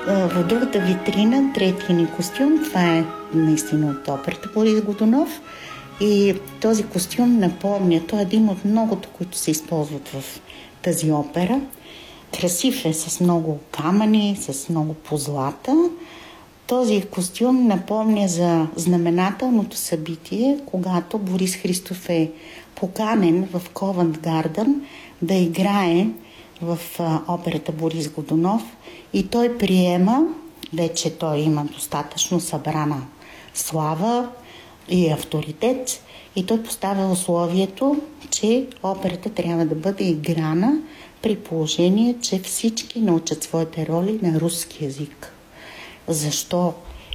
В другата витрина, третия ни костюм, това е наистина от операта Борис Годунов. И този костюм напомня, той е един от многото, които се използват в тази опера. Красив е, с много камъни, с много позлата. Този костюм напомня за знаменателното събитие, когато Борис Христов е поканен в Ковент Гарден да играе в операта Борис Годунов и той приема, вече той има достатъчно събрана слава и авторитет и той поставя условието, че операта трябва да бъде играна при положение, че всички научат своите роли на руски език. Защо